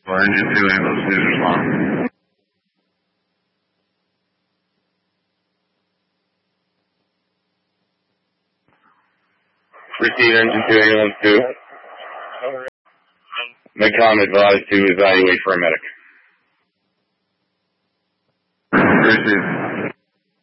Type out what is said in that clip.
Or engine 2 ambulance, please respond. Receive engine 2 ambulance 2. McCom advised to evaluate for a medic. Receive.